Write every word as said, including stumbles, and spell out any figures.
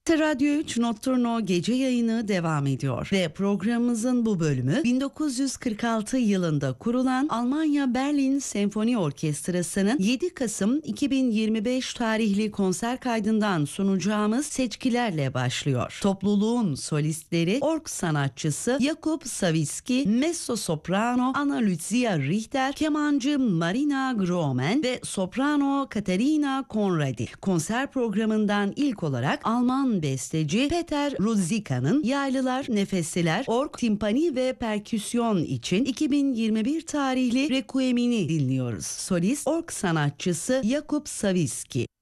T R üç Notturno gece yayını devam ediyor ve programımızın bu bölümü bin dokuz yüz kırk altı yılında kurulan Almanya Berlin Senfoni Orkestrası'nın yedi Kasım iki bin yirmi beş tarihli konser kaydından sunacağımız seçkilerle başlıyor. Topluluğun solistleri org sanatçısı Jakub Sawicki, mezzo soprano Anna Lucia Richter, kemancı Marina Gromen ve soprano Katerina Conradi. Konser programından ilk olarak Alman besteci Peter Ruzica'nın Yaylılar, Nefesliler, org, timpani ve perküsyon için iki bin yirmi bir tarihli Requiem'ini dinliyoruz. Solist org sanatçısı Jakub Sawicki.